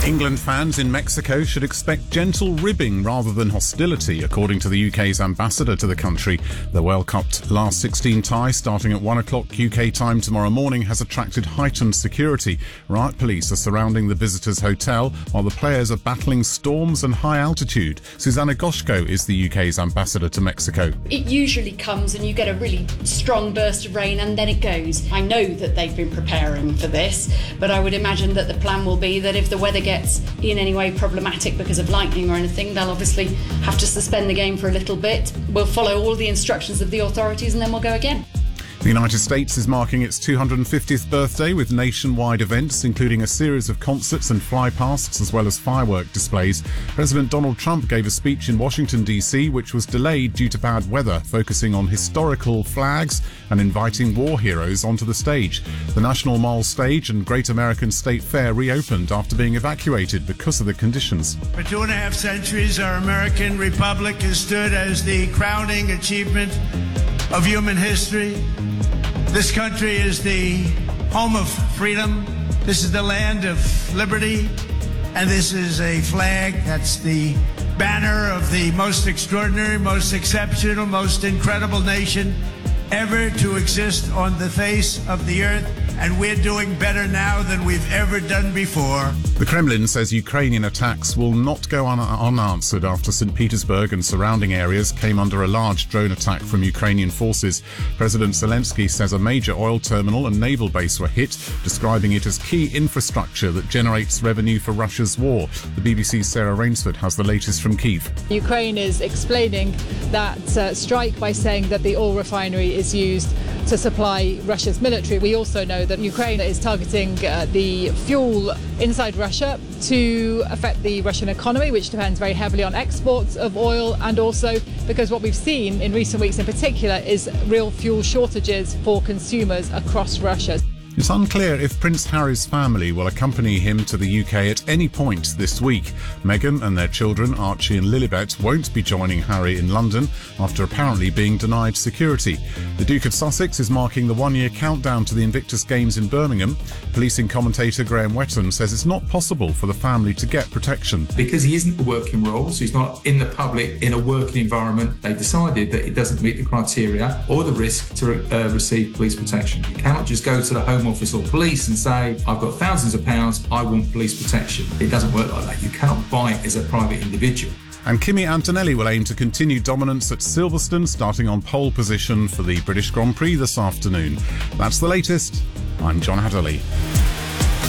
England fans in Mexico should expect gentle ribbing rather than hostility, according to the UK's ambassador to the country. The World Cup's last 16 tie, starting at 1 o'clock UK time tomorrow morning, has attracted heightened security. Riot police are surrounding the visitors' hotel, while the players are battling storms and high altitude. Susanna Goshko is the UK's ambassador to Mexico. It usually comes and you get a really strong burst of rain and then it goes. I know that they've been preparing for this, but I would imagine that the plan will be that if the weather gets in any way problematic because of lightning or anything, they'll obviously have to suspend the game for a little bit. We'll follow all the instructions of the authorities and then we'll go again. The United States is marking its 250th birthday with nationwide events, including a series of concerts and flypasts, as well as firework displays. President Donald Trump gave a speech in Washington, D.C., which was delayed due to bad weather, focusing on historical flags and inviting war heroes onto the stage. The National Mall stage and Great American State Fair reopened after being evacuated because of the conditions. For 2.5 centuries, our American Republic has stood as the crowning achievement of human history. This country is the home of freedom. This is the land of liberty. And this is a flag that's the banner of the most extraordinary, most exceptional, most incredible nation ever to exist on the face of the earth. And we're doing better now than we've ever done before. The Kremlin says Ukrainian attacks will not go unanswered after St. Petersburg and surrounding areas came under a large drone attack from Ukrainian forces. President Zelensky says a major oil terminal and naval base were hit, describing it as key infrastructure that generates revenue for Russia's war. The BBC's Sarah Rainsford has the latest from Kyiv. Ukraine is explaining that strike by saying that the oil refinery is used to supply Russia's military. We also know that Ukraine is targeting the fuel inside Russia to affect the Russian economy, which depends very heavily on exports of oil, and also because what we've seen in recent weeks in particular is real fuel shortages for consumers across Russia. It's unclear if Prince Harry's family will accompany him to the UK at any point this week. Meghan and their children, Archie and Lilibet, won't be joining Harry in London after apparently being denied security. The Duke of Sussex is marking the one-year countdown to the Invictus Games in Birmingham. Policing commentator Graham Wetton says it's not possible for the family to get protection. Because he isn't a working role, so he's not in the public, in a working environment, they decided that it doesn't meet the criteria or the risk to receive police protection. You cannot just go to the Home Office or police and say, I've got thousands of pounds, I want police protection. It doesn't work like that. You cannot buy it as a private individual. And Kimi Antonelli will aim to continue dominance at Silverstone, starting on pole position for the British Grand Prix this afternoon. That's the latest. I'm John Hatterley.